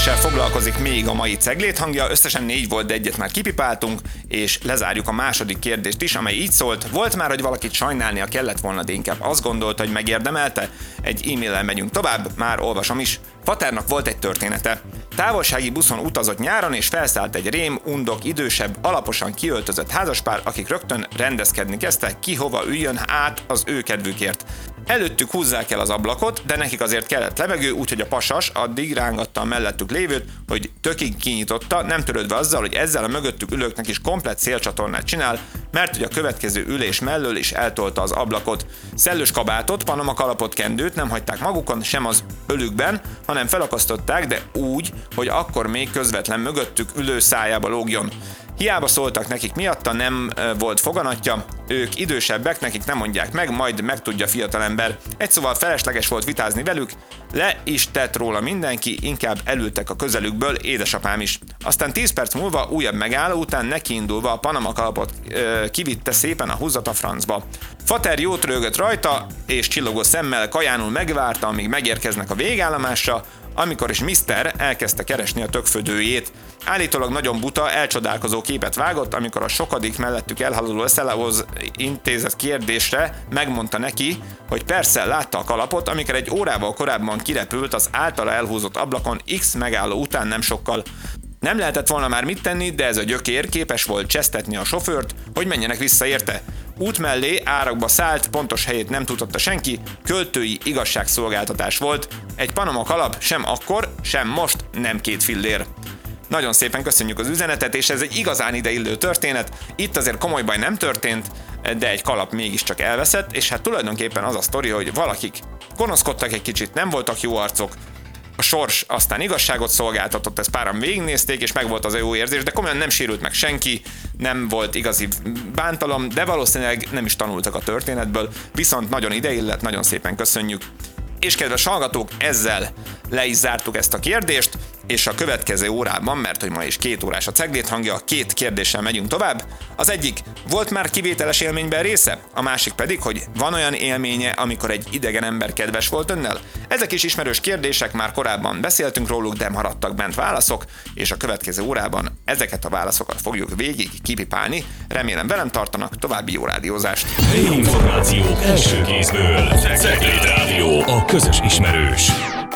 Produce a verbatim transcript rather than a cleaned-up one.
kérdéssel foglalkozik még a mai Ceglét hangja, összesen négy volt, de egyet már kipipáltunk, és lezárjuk a második kérdést is, amely így szólt: volt már, hogy valakit sajnálnia kellett volna, de inkább azt gondolta, hogy megérdemelte? Egy e-maillel megyünk tovább, már olvasom is. Paternak volt egy története. Távolsági buszon utazott nyáron, és felszállt egy rém, undok, idősebb, alaposan kiöltözött házaspár, akik rögtön rendezkedni kezdtek, ki hova üljön át az ő kedvükért. Előttük húzzák el az ablakot, de nekik azért kellett levegő, úgyhogy a pasas addig rángatta a mellettük lévőt, hogy tökig kinyitotta, nem törődve azzal, hogy ezzel a mögöttük ülőknek is komplett szélcsatornát csinál, mert hogy a következő ülés mellől is eltolta az ablakot. Szellős kabátot, panama kalapot, kendőt nem hagyták magukon, sem az ölükben, hanem felakasztották, de úgy, hogy akkor még közvetlen mögöttük ülő szájába lógjon. Hiába szóltak nekik miatta, nem volt foganatja, ők idősebbek, nekik nem mondják meg, majd megtudja fiatalember. Egy szóval felesleges volt vitázni velük, le is tett róla mindenki, inkább elültek a közelükből, édesapám is. Aztán tíz perc múlva újabb megálló után nekiindulva a panama kalapot ö, kivitte szépen a húzzat a francba. Fater jót rögött rajta, és csillogó szemmel kajánul megvárta, amíg megérkeznek a végállomásra, amikor is miszter elkezdte keresni a tökfödőjét. Állítólag nagyon buta, elcsodálkozó képet vágott, amikor a sokadik mellettük elhaladó eszelához intézett kérdésre megmondta neki, hogy persze látta a kalapot, amikor egy órával korábban kirepült az általa elhúzott ablakon X megálló után nem sokkal. Nem lehetett volna már mit tenni, de ez a gyökér képes volt csesztetni a sofőrt, hogy menjenek vissza érte. Út mellé árakba szállt, pontos helyét nem tudhatta senki, költői igazságszolgáltatás volt. Egy panama kalap sem akkor, sem most nem két fillér. Nagyon szépen köszönjük az üzenetet, és ez egy igazán ideillő történet. Itt azért komoly baj nem történt, de egy kalap mégiscsak elveszett, és hát tulajdonképpen az a sztori, hogy valakik gonoszkodtak egy kicsit, nem voltak jó arcok, a sors aztán igazságot szolgáltatott, ezt páran végignézték, és megvolt az a jó érzés, de komolyan nem sérült meg senki, nem volt igazi bántalom, de valószínűleg nem is tanultak a történetből, viszont nagyon ideillett, nagyon szépen köszönjük. És kedves hallgatók, ezzel le is zártuk ezt a kérdést, és a következő órában, mert hogy ma is két órás a Ceglét hangja, két kérdéssel megyünk tovább. Az egyik, volt már kivételes élményben része? A másik pedig, hogy van olyan élménye, amikor egy idegen ember kedves volt önnel? Ezek is ismerős kérdések, már korábban beszéltünk róluk, de maradtak bent válaszok, és a következő órában ezeket a válaszokat fogjuk végig kipipálni. Remélem velem tartanak, további jó rádiózást! Információk első kézből. Ceglét Rádió, a közös ismerős.